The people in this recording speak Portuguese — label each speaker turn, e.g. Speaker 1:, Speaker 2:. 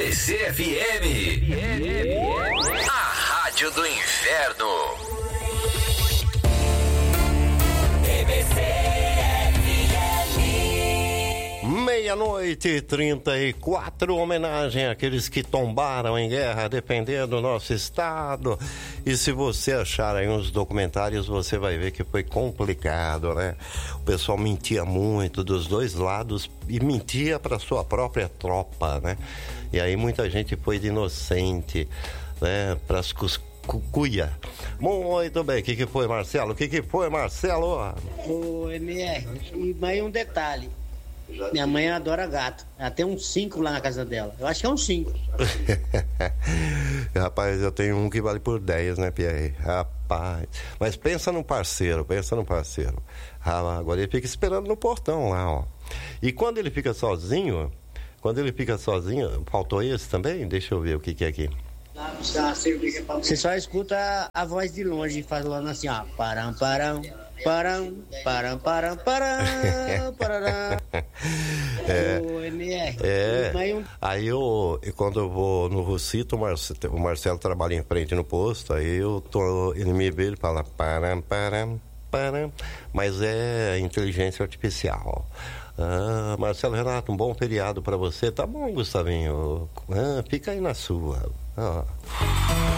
Speaker 1: ABC-FM, a rádio do inferno.
Speaker 2: Meia-noite e 34, homenagem àqueles que tombaram em guerra, defendendo o nosso estado. E se você achar aí uns documentários, você vai ver que foi complicado, né? O pessoal mentia muito dos dois lados e mentia para sua própria tropa, né? E aí muita gente foi de inocente, né? Para as cucuia. Muito bem, o que foi, Marcelo? O que foi, Marcelo?
Speaker 3: Ô, MR, e mais um detalhe. Minha mãe adora gato. Ela tem uns 5 lá na casa dela. Eu acho que é uns 5.
Speaker 2: Rapaz, eu tenho um que vale por 10, né, Pierre? Rapaz. Mas pensa no parceiro. Agora ele fica esperando no portão lá, ó. E quando ele fica sozinho, faltou esse também? Deixa eu ver o que é aqui.
Speaker 3: Você só escuta a voz de longe falando assim, ó. Param, param. Param, param, param, param, param. O MR.
Speaker 2: Aí quando eu vou no Rosito, o Marcelo trabalha em frente no posto, aí ele me vê, ele fala param, param, param, mas é inteligência artificial. Marcelo Renato, um bom feriado pra você. Tá bom, Gustavinho. Fica aí na sua.